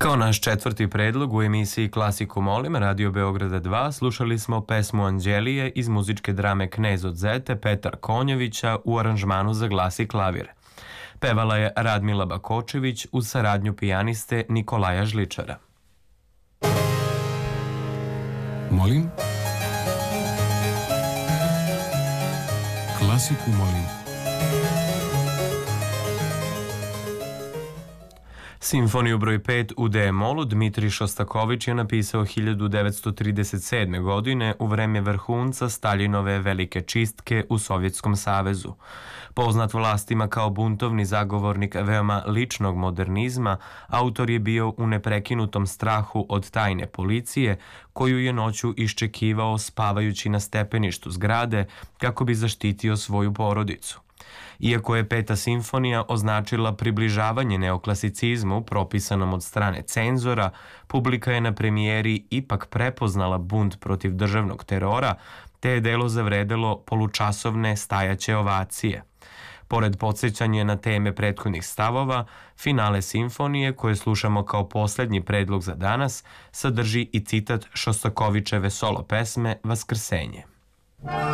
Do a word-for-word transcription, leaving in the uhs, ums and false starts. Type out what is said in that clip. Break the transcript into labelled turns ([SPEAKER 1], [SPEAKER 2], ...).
[SPEAKER 1] Kao naš četvrti predlog u emisiji Klasiku molim Radio Beograda dva slušali smo pesmu Anđelije iz muzičke drame Knez od Zete Petar Konjovića u aranžmanu za glas i klavir. Pevala je Radmila Bakočević uz saradnju pijaniste Nikolaja Žličara.
[SPEAKER 2] Molim? Klasiku molim.
[SPEAKER 1] Simfoniju broj pet u D-molu Dmitrij Šostaković je napisao hiljadu devetsto trideset sedme. godine u vreme vrhunca Staljinove velike čistke u Sovjetskom savezu. Poznat vlastima kao buntovni zagovornik veoma ličnog modernizma, autor je bio u neprekinutom strahu od tajne policije, koju je noću iščekivao spavajući na stepeništu zgrade kako bi zaštitio svoju porodicu. Iako je Peta simfonija označila približavanje neoklasicizmu propisanom od strane cenzora, publika je na premijeri ipak prepoznala bunt protiv državnog terora, te je delo zavredelo polučasovne stajaće ovacije. Pored podsjećanja na teme prethodnih stavova, finale simfonije, koje slušamo kao poslednji predlog za danas, sadrži i citat Šostakovićeve solo pesme Vaskrsenje.